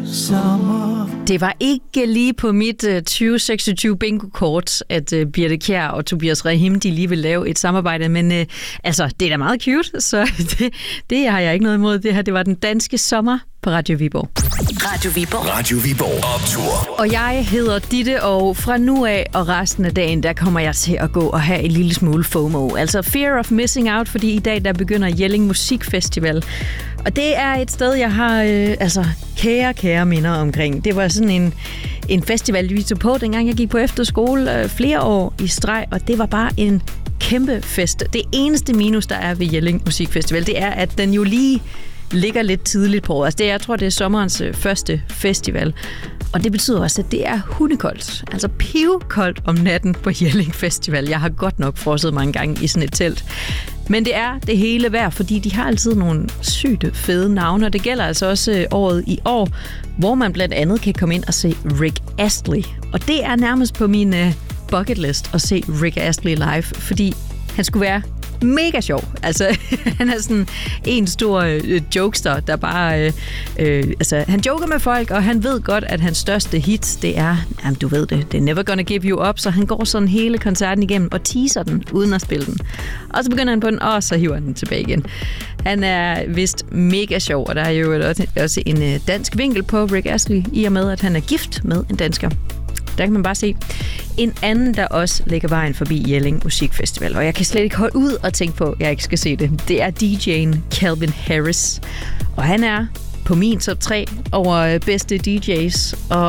sommer. Det var ikke lige på mit 2026 bingo-kort, at Birthe Kjær og Tobias Rahim, de lige vil lave et samarbejde, men altså, det er da meget cute, så det har jeg ikke noget imod. Det her, det var den danske sommer på Radio Viborg. Radio Viborg. Radio Viborg Optur. Og jeg hedder Ditte, og fra nu af og resten af dagen, der kommer jeg til at gå og have en lille smule FOMO. Altså fear of missing out, fordi i dag, der begynder Jelling Musikfestival. Og det er et sted, jeg har kære minder omkring. Det var sådan en festival, vi tog på, dengang jeg gik på efterskole flere år i streg, og det var bare en kæmpe fest. Det eneste minus, der er ved Jelling Musikfestival, det er, at den jo lige ligger lidt tidligt på året. Altså jeg tror, det er sommerens første festival. Og det betyder også, at det er hundekoldt. Altså pivkoldt om natten på Jelling Festival. Jeg har godt nok frosset mange gange i sådan et telt. Men det er det hele værd, fordi de har altid nogle sygt fede navne. Og det gælder altså også året i år, hvor man blandt andet kan komme ind og se Rick Astley. Og det er nærmest på min bucket list at se Rick Astley live, fordi han skulle være mega sjov. Altså, han er sådan en stor jokester, der bare... han joker med folk, og han ved godt, at hans største hit, det er... Jamen, du ved det. Det er Never Gonna Give You Up, så han går sådan hele koncerten igennem og teaser den, uden at spille den. Og så begynder han på den, og så hiver han den tilbage igen. Han er vist mega sjov, og der er jo også en dansk vinkel på Rick Astley, i og med, at han er gift med en dansker. Der kan man bare se en anden, der også lægger vejen forbi Jelling Musikfestival. Og jeg kan slet ikke holde ud og tænke på, at jeg ikke skal se det. Det er DJ'en Calvin Harris. Og han er på min top 3 over bedste DJ's. Og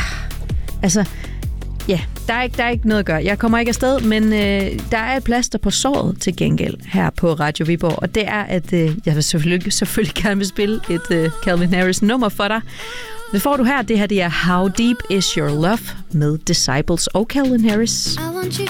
der er ikke noget at gøre. Jeg kommer ikke afsted, men der er et plaster på såret til gengæld her på Radio Viborg. Og det er, at jeg vil selvfølgelig gerne vil spille et Calvin Harris nummer for dig. Det får du her. Det her, det er How Deep Is Your Love med Disciples og Calvin Harris. I want you